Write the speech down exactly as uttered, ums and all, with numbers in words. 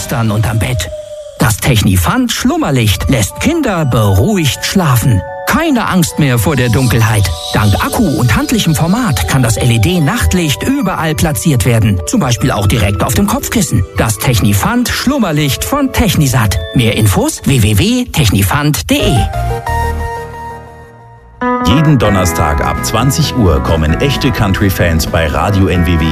Fenstern und am Bett. Das Technifant Schlummerlicht lässt Kinder beruhigt schlafen. Keine Angst mehr vor der Dunkelheit. Dank Akku und handlichem Format kann das L E D-Nachtlicht überall platziert werden. Zum Beispiel auch direkt auf dem Kopfkissen. Das Technifant Schlummerlicht von Technisat. Mehr Infos w w w punkt technifant punkt de. Jeden Donnerstag ab zwanzig Uhr kommen echte Country-Fans bei Radio N W W